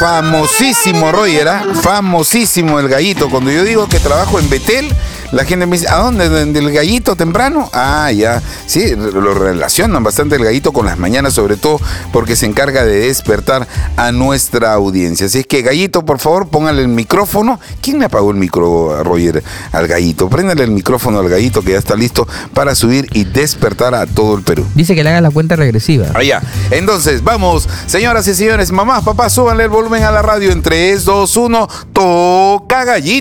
famosísimo, Roger, ¿eh? Famosísimo el Gallito. Cuando yo digo que trabajo en Betel, la gente me dice, ¿a dónde? ¿Del Gallito temprano? Ah, ya. Sí, lo relacionan bastante el Gallito con las mañanas, sobre todo porque se encarga de despertar a nuestra audiencia. Así es que, Gallito, por favor, póngale el micrófono. ¿Quién le apagó el micro a Roger, al Gallito? Préndale el micrófono al Gallito, que ya está listo para subir y despertar a todo el Perú. Dice que le haga la cuenta regresiva. Allá. Entonces, vamos, señoras y señores, mamás, papás, súbanle el volumen a la radio en 3, 2, 1, toca Gallito.